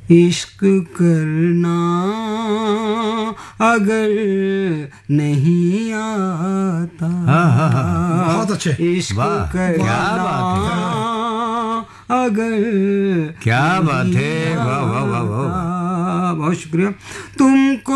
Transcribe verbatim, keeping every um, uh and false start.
इश्क करना अगर नहीं आता, हाँ हाँ हाँ, बहुत अच्छे, इश्क करना अगर क्या बात है, वाह वाह वाह वाह, बहुत शुक्रिया तुमको।